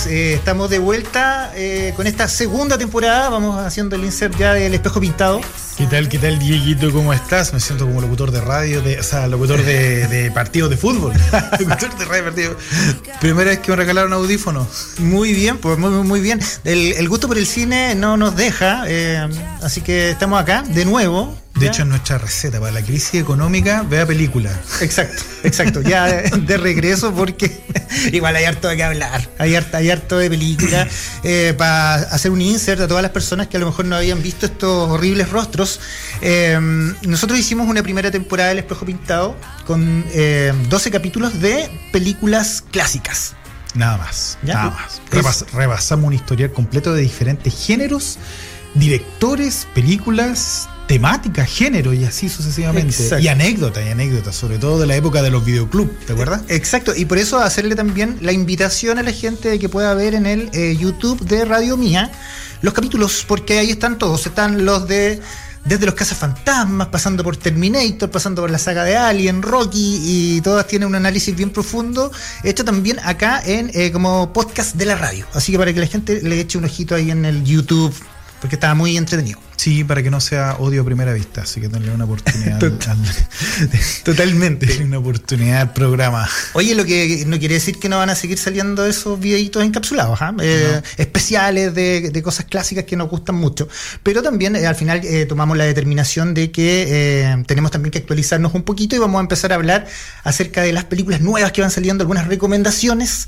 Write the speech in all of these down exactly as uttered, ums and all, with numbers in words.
Eh, estamos de vuelta eh, con esta segunda temporada. Vamos haciendo el insert ya del Espejo Pintado. ¿Qué tal, qué tal, Dieguito? ¿Cómo estás? Me siento como locutor de radio, de, o sea, locutor de, de partidos de fútbol. Locutor de radio, partido. Primera vez que me regalaron audífonos. Muy bien, pues muy, muy bien. El, el gusto por el cine no nos deja, eh, así que estamos acá de nuevo. De ¿ya? hecho, es nuestra receta para la crisis económica, vea película. Exacto, exacto. Ya de, de regreso porque igual hay harto de qué hablar. Hay harto, hay harto de película eh, para hacer un insert a todas las personas que a lo mejor no habían visto estos horribles rostros. Eh, nosotros hicimos una primera temporada del Espejo Pintado con eh, doce capítulos de películas clásicas. Nada más, ¿Ya? nada más. Rebas, rebasamos un historial completo de diferentes géneros, directores, películas, temática, género y así sucesivamente. Exacto. Y anécdotas, y anécdotas, sobre todo de la época de los videoclubs, ¿te acuerdas? Exacto, y por eso hacerle también la invitación a la gente de que pueda ver en el eh, YouTube de Radio Mía los capítulos, porque ahí están todos, están los de desde los cazafantasmas, pasando por Terminator, pasando por la saga de Alien, Rocky, y todas tienen un análisis bien profundo, hecho también acá en eh, como podcast de la radio. Así que para que la gente le eche un ojito ahí en el YouTube, porque estaba muy entretenido. Sí, para que no sea odio a primera vista, así que denle una oportunidad al, al, Totalmente. Denle una oportunidad al programa. Oye, lo que no quiere decir que no van a seguir saliendo esos videitos encapsulados, ¿eh? Eh, no. especiales de, de cosas clásicas que nos gustan mucho. Pero también eh, al final eh, tomamos la determinación de que eh, tenemos también que actualizarnos un poquito y vamos a empezar a hablar acerca de las películas nuevas que van saliendo, algunas recomendaciones.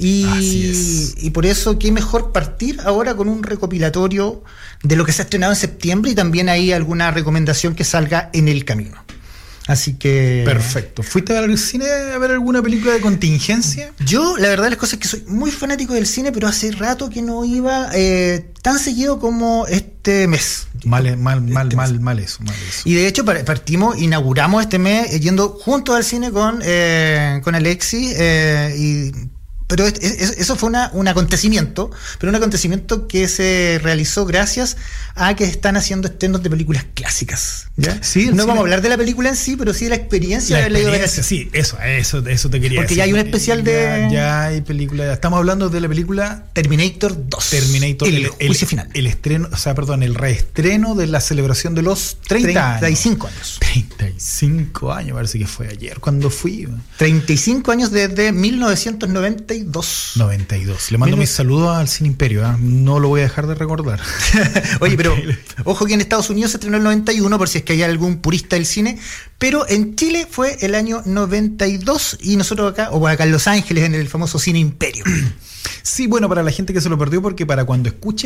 Y, y por eso, qué mejor partir ahora con un recopilatorio de lo que se ha estrenado en septiembre y también hay alguna recomendación que salga en el camino. Así que... Perfecto. ¿Fuiste al cine a ver alguna película de contingencia? Yo, la verdad, las cosas es que soy muy fanático del cine, pero hace rato que no iba eh, tan seguido como este mes. Mal, mal, mal, este mal, mes. mal eso, mal eso. Y de hecho partimos, inauguramos este mes yendo juntos al cine con, eh, con Alexis eh, y... Pero eso fue una, un acontecimiento, pero un acontecimiento que se realizó gracias a que están haciendo estrenos de películas clásicas. ¿Ya? Sí, no cine. Vamos a hablar de la película en sí, pero sí de la experiencia la de haberla ido a ver. Sí, eso, eso, eso te quería Porque decir. ya hay un especial de... Ya, ya hay película, estamos hablando de la película Terminator dos. Terminator, el, el, el juicio el, final. El estreno, o sea, perdón, el reestreno de la celebración de los treinta treinta y cinco años. treinta y cinco años, parece que fue ayer cuando fui. treinta y cinco años desde mil novecientos noventa y dos. noventa y dos. Le mando mis saludos al Cine Imperio, ¿eh? No lo voy a dejar de recordar. Oye, pero ojo que en Estados Unidos se estrenó el noventa y uno, por si es que hay algún purista del cine, pero en Chile fue el año noventa y dos y nosotros acá, o acá en Los Ángeles, en el famoso Cine Imperio. Sí, bueno, para la gente que se lo perdió, porque para cuando escuche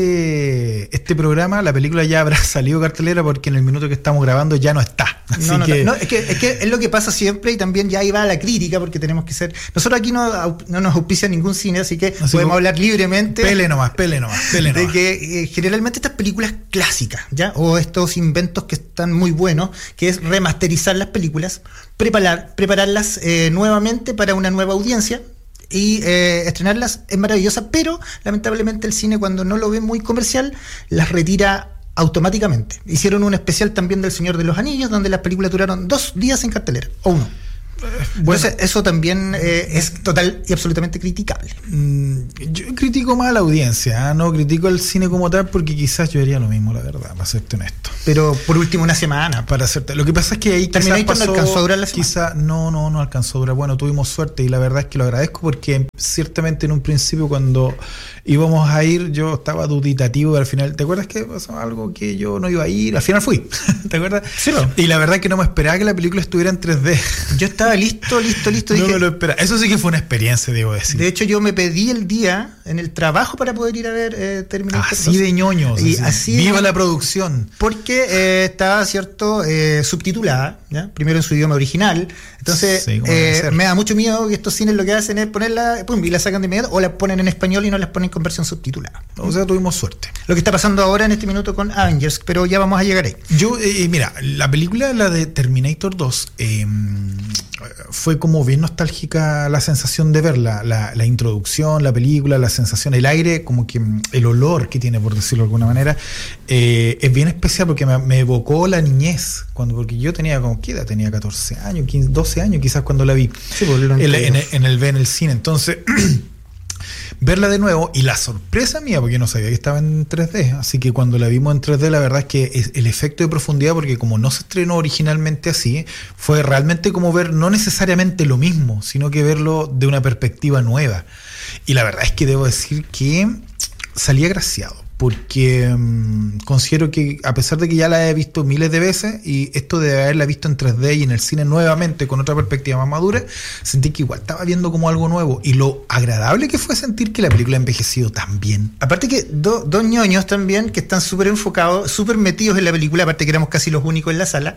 este este programa, la película ya habrá salido cartelera, porque en el minuto que estamos grabando ya no está. Así no, no, que... no, es que, es que es lo que pasa siempre, y también ya ahí va la crítica, porque tenemos que ser... Nosotros aquí no, no nos auspicia ningún cine, así que así podemos hablar libremente. Pele nomás, pele nomás, pele nomás. De que eh, generalmente estas películas clásicas, ¿ya? O estos inventos que están muy buenos, que es remasterizar las películas, preparar, prepararlas eh, nuevamente para una nueva audiencia, y eh, estrenarlas es maravillosa, pero lamentablemente el cine, cuando no lo ve muy comercial, las retira automáticamente. Hicieron un especial también del Señor de los Anillos, donde las películas duraron dos días en cartelera, o uno. Bueno, entonces, eso también eh, es total y absolutamente criticable. Yo critico más a la audiencia, ¿eh? No critico el cine como tal, porque quizás yo haría lo mismo, la verdad, para serte honesto. Pero por último, una semana. Para hacerte. Lo que pasa es que ahí quizás Terminator pasó, no alcanzó a durar la semana. Quizá, no, no, no alcanzó a durar. Bueno, tuvimos suerte y la verdad es que lo agradezco, porque ciertamente en un principio, cuando íbamos a ir, yo estaba duditativo y al final, ¿te acuerdas que pasó algo que yo no iba a ir? Al final fui, ¿te acuerdas? Sí, no. Y la verdad es que no me esperaba que la película estuviera en tres D. Yo estaba listo, listo, listo. No dije, me lo esperaba. Eso sí que fue una experiencia, debo decir. De hecho, yo me pedí el día en el trabajo para poder ir a ver eh, Terminator Así dos. de ñoños. Y así. así Viva de... la producción. Porque eh, estaba, cierto, eh, subtitulada, ¿ya? Primero en su idioma original. Entonces, sí, eh, me da mucho miedo que estos cines lo que hacen es ponerla, pum, y la sacan de inmediato, o la ponen en español y no las ponen con versión subtitulada. O sea, tuvimos suerte. Lo que está pasando ahora en este minuto con Avengers, pero ya vamos a llegar ahí. Yo, eh, mira, la película, la de Terminator dos, eh, fue como bien nostálgica la sensación de verla, la, la introducción, la película, la sensación, el aire, como que el olor que tiene, por decirlo de alguna manera, eh, es bien especial, porque me, me evocó la niñez, cuando porque yo tenía como, ¿qué edad? Tenía catorce años, quince, doce años quizás cuando la vi, sí, en, en, en, en el en el cine, entonces... verla de nuevo, y la sorpresa mía, porque yo no sabía que estaba en tres D, así que cuando la vimos en tres D, la verdad es que es el efecto de profundidad, porque como no se estrenó originalmente así, fue realmente como ver no necesariamente lo mismo, sino que verlo de una perspectiva nueva. Y la verdad es que debo decir que salí agraciado, porque um, considero que, a pesar de que ya la he visto miles de veces, y esto de haberla visto en tres D y en el cine nuevamente con otra perspectiva más madura, sentí que igual estaba viendo como algo nuevo, y lo agradable que fue sentir que la película ha envejecido tan bien. Aparte que do, dos ñoños también que están súper enfocados, súper metidos en la película, aparte que éramos casi los únicos en la sala,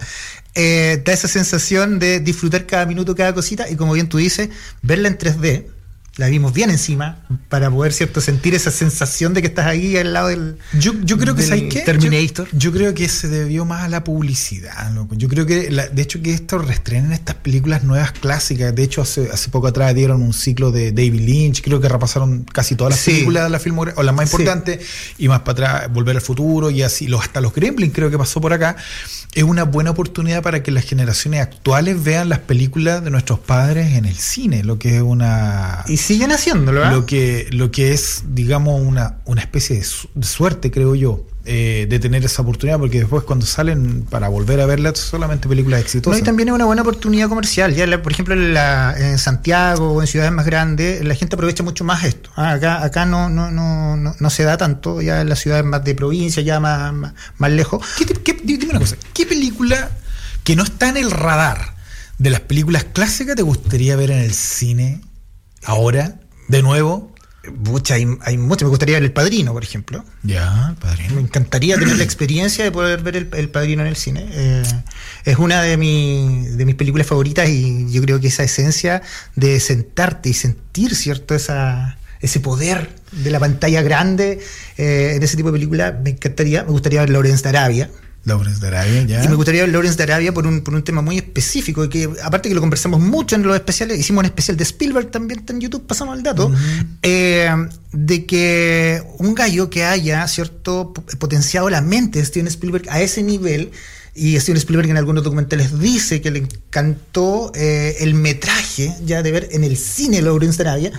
eh, da esa sensación de disfrutar cada minuto, cada cosita, y como bien tú dices, verla en tres D. La vimos bien encima para poder, cierto, sentir esa sensación de que estás ahí al lado del Yo, yo creo que, ¿sabes qué? Terminator. Yo, yo creo que se debió más a la publicidad, loco. Yo creo que, la, de hecho, que esto reestrenen estas películas nuevas clásicas. De hecho, hace, hace poco atrás dieron un ciclo de David Lynch. Creo que repasaron casi todas las sí. películas de la filmografía, o las más importantes, sí. y más para atrás, Volver al Futuro, y así, los, hasta los Gremlins creo que pasó por acá. Es una buena oportunidad para que las generaciones actuales vean las películas de nuestros padres en el cine, lo que es una... Y siguen haciéndolo, ¿eh? Lo que, lo que es, digamos, una, una especie de, su, de suerte, creo yo, eh, de tener esa oportunidad, porque después cuando salen para volver a verlas, solamente películas exitosas. No, y también es una buena oportunidad comercial. Ya la, por ejemplo, en, la, en Santiago o en ciudades más grandes, la gente aprovecha mucho más esto. Ah, acá acá no, no, no, no, no se da tanto, ya en las ciudades más de provincia, ya más, más, más lejos. ¿Qué, qué, dime una cosa, ¿qué película que no está en el radar de las películas clásicas te gustaría ver en el cine ahora, de nuevo? Mucha, hay, hay mucho. Me gustaría ver El Padrino, por ejemplo. Ya, El Padrino. Me encantaría tener la experiencia de poder ver El, el Padrino en el cine. Eh, es una de, mi, de mis películas favoritas, y yo creo que esa esencia de sentarte y sentir, ¿cierto?, esa, ese poder de la pantalla grande eh, en ese tipo de película, me encantaría. Me gustaría ver Lawrence de Arabia. Lawrence de Arabia, ya. Y me gustaría ver Lawrence de Arabia por un, por un tema muy específico, y que aparte que lo conversamos mucho en los especiales, hicimos un especial de Spielberg también, está en YouTube, pasamos el dato, uh-huh. eh, de que un gallo que haya, cierto, potenciado la mente de Steven Spielberg a ese nivel, y Steven Spielberg en algunos documentales dice que le encantó eh, el metraje ya de ver en el cine Lawrence de Arabia,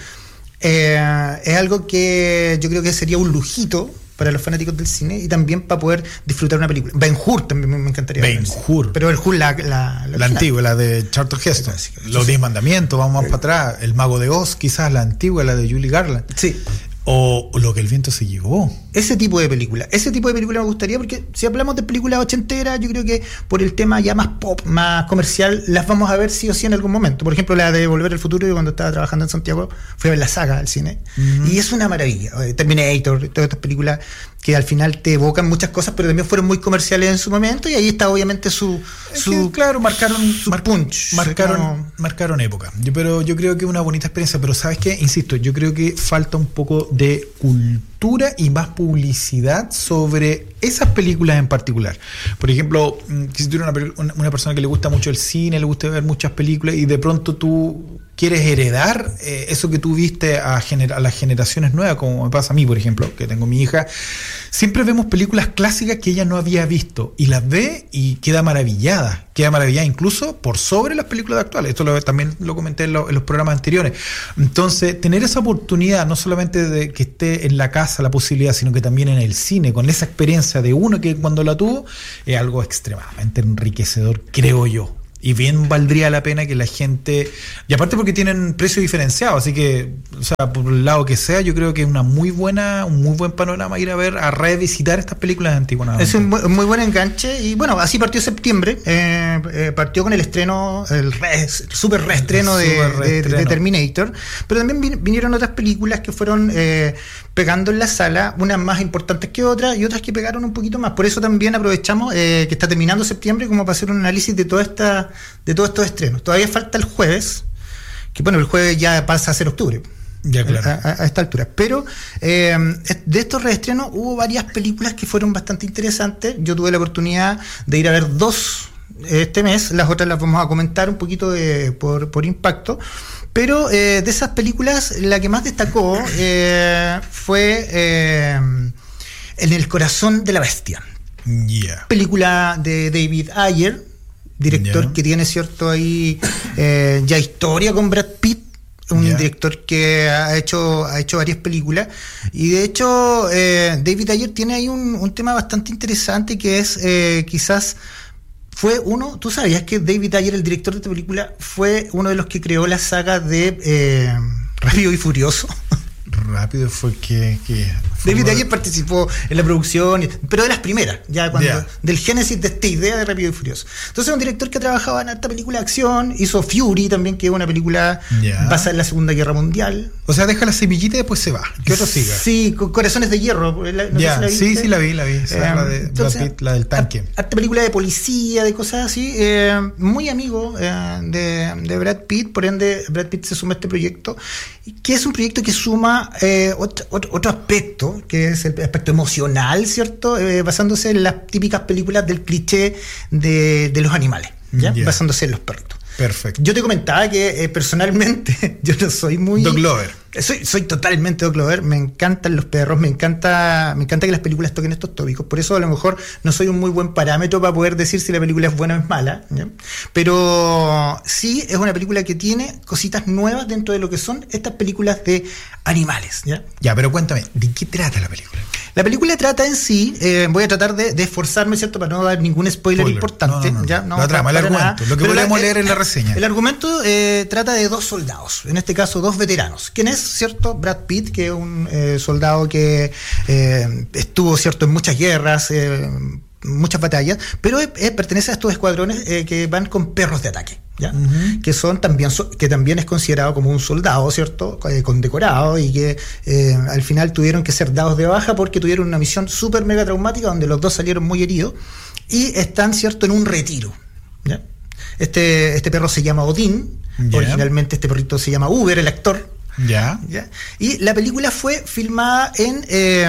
eh, es algo que yo creo que sería un lujito para los fanáticos del cine, y también para poder disfrutar una película. Ben-Hur también me encantaría. Ben-Hur. Pero Ben-Hur, la, la, la, la antigua, la de Charlton Heston. Los Diez Mandamientos, vamos más para atrás. El Mago de Oz, quizás la antigua, la de Julie Garland. Sí. O Lo que el viento se llevó. Ese tipo de película. Ese tipo de película me gustaría, porque si hablamos de películas ochenteras, yo creo que por el tema ya más pop, más comercial, las vamos a ver sí o sí en algún momento. Por ejemplo, la de Volver al Futuro, yo cuando estaba trabajando en Santiago fui a ver la saga al cine. Uh-huh. Y es una maravilla. Terminator, todas estas películas que al final te evocan muchas cosas, pero también fueron muy comerciales en su momento, y ahí está obviamente su, su que, claro, marcaron su mar, punch, marcaron, como... marcaron época. Yo, pero yo creo que es una bonita experiencia, pero ¿sabes qué? Insisto, yo creo que falta un poco de cultura y más publicidad sobre esas películas en particular. Por ejemplo, si tú eres una, una persona que le gusta mucho el cine, le gusta ver muchas películas, y de pronto tú quieres heredar eh, eso que tú viste a, gener- a las generaciones nuevas, como me pasa a mí, por ejemplo, que tengo mi hija, siempre vemos películas clásicas que ella no había visto, y las ve y queda maravillada, queda maravillada incluso por sobre las películas actuales. Esto lo, también lo comenté en, lo, en los programas anteriores. Entonces, tener esa oportunidad, no solamente de que esté en la casa la posibilidad, sino que también en el cine, con esa experiencia de uno que cuando la tuvo, es algo extremadamente enriquecedor, creo yo. Y bien valdría la pena que la gente... Y aparte porque tienen precio diferenciado, así que, o sea, por el lado que sea, yo creo que es una muy buena, un muy buen panorama ir a ver, a revisitar estas películas antiguas. Es un muy buen enganche, y bueno, así partió septiembre, eh, eh, partió con el estreno, el, re, el super reestreno, el super de, reestreno. De, de Terminator, pero también vinieron otras películas que fueron eh, pegando en la sala, unas más importantes que otras, y otras que pegaron un poquito más. Por eso también aprovechamos eh, que está terminando septiembre como para hacer un análisis de toda esta de todos estos estrenos. Todavía falta el jueves, que bueno, el jueves ya pasa a ser octubre. Ya, claro. A, a, a esta altura. Pero eh, de estos reestrenos hubo varias películas que fueron bastante interesantes. Yo tuve la oportunidad de ir a ver dos este mes, las otras las vamos a comentar un poquito de, por, por impacto. Pero eh, de esas películas, la que más destacó eh, fue eh, En el corazón de la bestia. Yeah. Película de David Ayer, director yeah. que tiene cierto ahí eh, ya historia con Brad Pitt, un yeah. director que ha hecho, ha hecho varias películas, y de hecho eh, David Ayer tiene ahí un, un tema bastante interesante que es eh, quizás fue uno, ¿tú sabías que David Ayer, el director de esta película, fue uno de los que creó la saga de eh, Rápido y Furioso? Rápido fue que... que fue David uno... Ayer participó en la producción, pero de las primeras, ya cuando yeah. del génesis de esta idea de Rápido y Furioso. Entonces es un director que trabajaba en esta película de acción, hizo Fury también, que es una película yeah. basada en la Segunda Guerra Mundial. O sea, deja la semillita y después se va. ¿Qué otro siga? Sí, con Corazones de Hierro. Ya, ¿no yeah. sí, sí la vi, la vi. Esa eh, la, de entonces, Brad Pitt, la del tanque. Esta película de policía, de cosas así, eh, muy amigo eh, de, de Brad Pitt, por ende Brad Pitt se suma a este proyecto, que es un proyecto que suma eh, otro, otro, otro aspecto, que es el aspecto emocional, ¿cierto? Eh, basándose en las típicas películas del cliché de, de los animales, ¿ya? Yeah. Basándose en los perritos. Perfecto. Yo te comentaba que eh, personalmente yo no soy muy... Dog lover. Soy, soy totalmente dog lover, me encantan los perros, me encanta, me encanta que las películas toquen estos tópicos, por eso a lo mejor no soy un muy buen parámetro para poder decir si la película es buena o es mala, ¿ya? Pero sí es una película que tiene cositas nuevas dentro de lo que son estas películas de animales, ¿ya? Ya, pero cuéntame, ¿de qué trata la película? La película trata en sí, eh, voy a tratar de, de esforzarme, ¿cierto?, para no dar ningún spoiler, spoiler. importante. No, no, no. ¿ya? No, la trama, el argumento, nada. Lo que Pero podemos la, leer en la reseña. El argumento eh, trata de dos soldados, en este caso dos veteranos. ¿Quién es, cierto? Brad Pitt, que es un eh, soldado que eh, estuvo, cierto, en muchas guerras, eh, muchas batallas, pero eh, pertenece a estos escuadrones eh, que van con perros de ataque. ¿Ya? Uh-huh. Que son también que también es considerado como un soldado, ¿cierto? Eh, condecorado, y que eh, al final tuvieron que ser dados de baja porque tuvieron una misión súper mega traumática donde los dos salieron muy heridos y están, ¿cierto?, en un retiro, ¿ya? Este, este perro se llama Odín, yeah. Originalmente este perrito se llama Uber, el actor. Yeah. ¿Ya? Y la película fue filmada en, eh,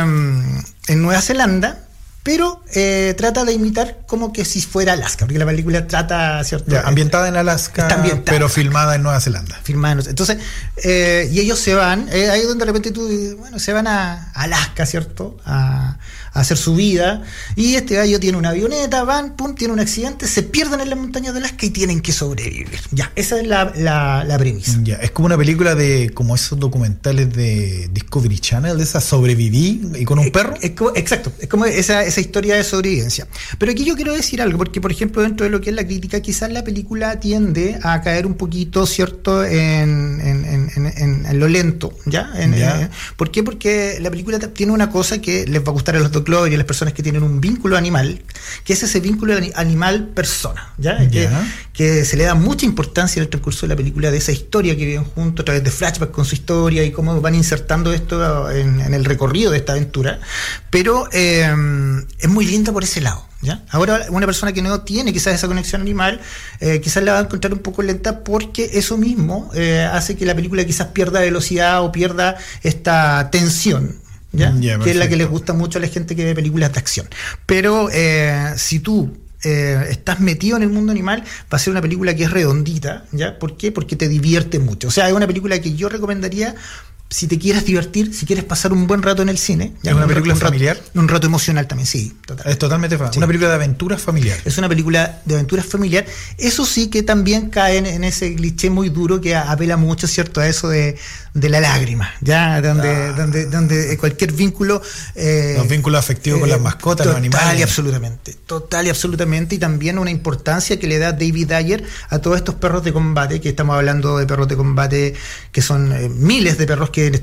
en Nueva Zelanda, pero eh, trata de imitar como que si fuera Alaska, porque la película trata, ¿cierto? Ya, ambientada en Alaska, pero filmada en Nueva Zelanda. Filmada en, entonces, eh, y ellos se van, eh, ahí donde de repente tú, bueno, se van a Alaska, ¿cierto? A, a hacer su vida, y este gallo tiene una avioneta, van, pum, tiene un accidente, se pierden en las montañas de Alaska y tienen que sobrevivir. Ya, esa es la, la, la premisa. Ya, es como una película de, como esos documentales de Discovery Channel, de esa Sobreviví y con un es, perro. Es como, exacto, es como esa esa historia de sobrevivencia. Pero aquí yo quiero decir algo, porque por ejemplo dentro de lo que es la crítica, quizás la película tiende a caer un poquito, ¿cierto?, en, en, en, en, en lo lento, ¿ya? En, yeah. eh, ¿Por qué? Porque la película tiene una cosa que les va a gustar a los dog lovers y a las personas que tienen un vínculo animal, que es ese vínculo animal-persona, ¿ya? Yeah. Que, que se le da mucha importancia en el transcurso de la película, de esa historia que viven juntos a través de flashbacks con su historia y cómo van insertando esto en, en el recorrido de esta aventura. Pero eh, es muy linda por ese lado, ¿ya? Ahora, una persona que no tiene quizás esa conexión animal, eh, quizás la va a encontrar un poco lenta, porque eso mismo eh, hace que la película quizás pierda velocidad o pierda esta tensión, ¿ya? Yeah, que es la que les gusta mucho a la gente que ve películas de acción. Pero eh, si tú eh, estás metido en el mundo animal, va a ser una película que es redondita, ¿ya? ¿Por qué? Porque te divierte mucho. O sea, es una película que yo recomendaría si te quieres divertir, si quieres pasar un buen rato en el cine. ¿Es una película familiar? Rato, un rato emocional también, sí. Total. Es totalmente familiar. Sí. Una película de aventuras familiar. Es una película de aventuras familiar. Eso sí que también cae en, en ese cliché muy duro que apela mucho, ¿cierto?, a eso de, de la lágrima, ya, donde, ah. donde, donde cualquier vínculo... Eh, los vínculos afectivos eh, con las mascotas, total los animales. Total y absolutamente. Total y absolutamente. Y también una importancia que le da David Ayer a todos estos perros de combate, que estamos hablando de perros de combate, que son eh, miles de perros que